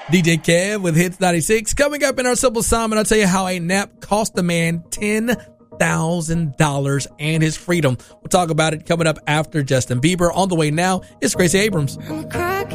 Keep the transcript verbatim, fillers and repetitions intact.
D J Kev with Hits ninety-six. Coming up in our Simple Simon, I'll tell you how a nap cost a man ten thousand dollars and his freedom. We'll talk about it coming up after Justin Bieber. On the way now, it's Gracie Abrams.